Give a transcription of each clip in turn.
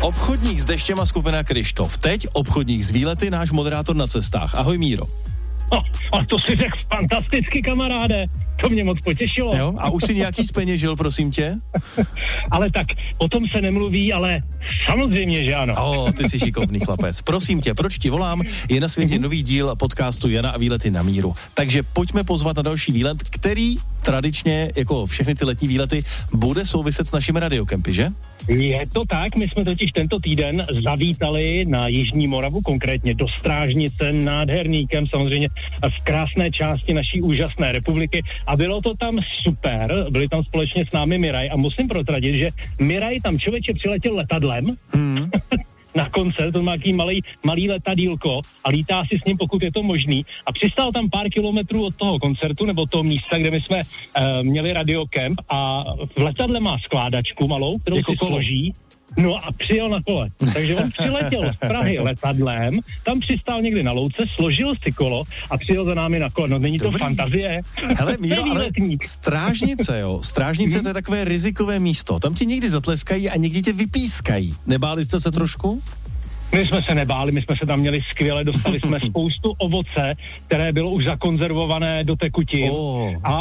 Obchodník s deštěm a skupina Kryštof. Teď obchodník s výlety, náš moderátor na cestách. Ahoj Míro. A to si řekl fantasticky, kamaráde. To mě moc potěšilo. Jo? A už si nějaký zpeněžil, prosím tě? Ale tak, o tom se nemluví, ale samozřejmě, že ano. Ty jsi šikovný chlapec. Prosím tě, proč ti volám? Je na světě nový díl podcastu Jana a výlety na míru. Takže pojďme pozvat na další výlet, který tradičně, jako všechny ty letní výlety, bude souviset s našimi radiokempy, že? Je to tak, my jsme totiž tento týden zavítali na Jižní Moravu, konkrétně do Strážnice, nádherný kemp, samozřejmě v krásné části naší úžasné republiky a bylo to tam super, byli tam společně s námi Miraj a musím prozradit, že Miraj tam člověče přiletěl letadlem, na koncert, on má takový malý letadílko a lítá si s ním, pokud je to možný. A přistál tam pár kilometrů od toho koncertu, nebo toho místa, kde my jsme měli radiokemp a v letadle má skládačku malou, kterou jako si složí. No a přijel na kole. Takže on přiletěl z Prahy letadlem, tam přistál někdy na louce, složil si kolo a přijel za námi na kole. No není to fantazie? Hele Míro, ale Strážnice, jo. Strážnice to je takové rizikové místo. Tam ti někdy zatleskají a někdy tě vypískají. Nebáli jste se trošku? My jsme se nebáli, my jsme se tam měli skvěle, dostali jsme spoustu ovoce, které bylo už zakonzervované do tekutin a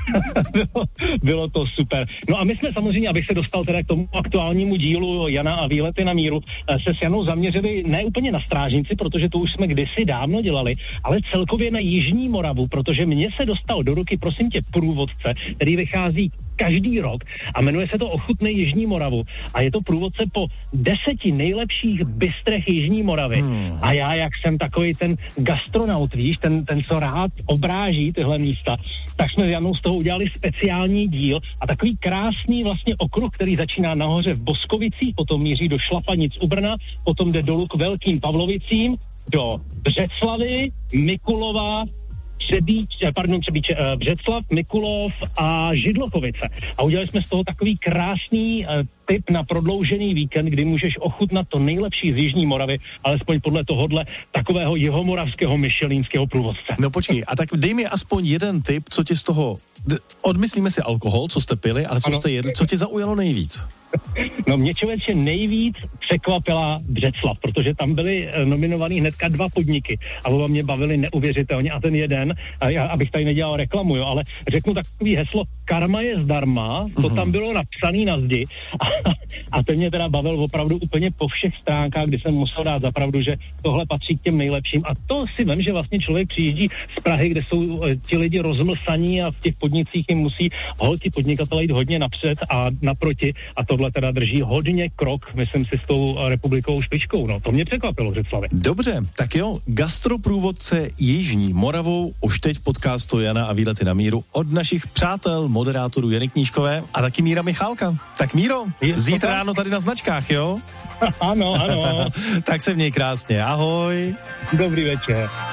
bylo to super. No a my jsme samozřejmě, abych se dostal teda k tomu aktuálnímu dílu Jana a výlety na míru, se s Janou zaměřili ne úplně na Strážnici, protože to už jsme kdysi dávno dělali, ale celkově na Jižní Moravu, protože mně se dostal do ruky, prosím tě, průvodce, který vychází každý rok a jmenuje se to Ochutnej Jižní Moravu a je to průvodce po 10 nejlepších bystrech Jižní Moravy. A já, jak jsem takový ten gastronaut, víš, ten co rád obráží tyhle místa, tak jsme s Janou z toho udělali speciální díl a takový krásný vlastně okruh, který začíná nahoře v Boskovicích, potom míří do Šlapanic u Brna, potom jde dolů k Velkým Pavlovicím, do Břeclavy, Mikulova, Břeclav, Mikulov a Židlochovice. A udělali jsme z toho takový krásný tip na prodloužený víkend, kdy můžeš ochutnat to nejlepší z Jižní Moravy, alespoň podle tohodle takového jihomoravského myšelínského průvodce. No počkej, a tak dej mi aspoň jeden tip, co ti z toho, odmyslíme si alkohol, co jste pili, ale co jste jedli, co tě zaujalo nejvíc? No mě člověče nejvíc překvapila Břeclav, protože tam byly nominovaný hnedka 2 podniky a oba mě bavili neuvěřitelně a ten jeden, abych tady nedělal reklamu, jo, ale řeknu takový heslo, karma je zdarma, to tam bylo napsaný na zdi a ten mě teda bavil opravdu úplně po všech stránkách, kdy jsem musel dát zapravdu, že tohle patří k těm nejlepším a to si vem, že vlastně člověk přijíždí z Prahy, kde jsou ti lidi rozmlsaní a v těch podnicích jim musí ti podnikatelé jít hodně napřed a naproti a tohle teda drží hodně krok, myslím si, s tou republikou špičkou. No, to mě překvapilo v Břeclavi. Dobře, tak jo, gastroprůvodce Jižní Moravou už teď v podcastu Jana a výlety na míru od našich přátel, moderátorů Jany Knížkové a taky Míra Michálka. Tak Míro, zítra ráno tady na značkách, jo? Ano. Tak se měj krásně, ahoj. Dobrý večer.